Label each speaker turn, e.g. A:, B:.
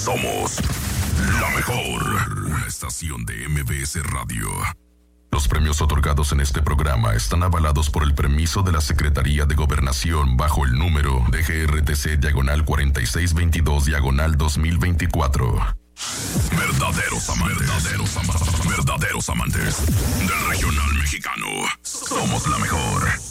A: Somos la mejor. Una estación de MBS Radio. Los premios otorgados en este programa están avalados por el permiso de la Secretaría de Gobernación bajo el número de GRTC-4622-2024. Verdaderos amantes del regional mexicano. Somos la mejor.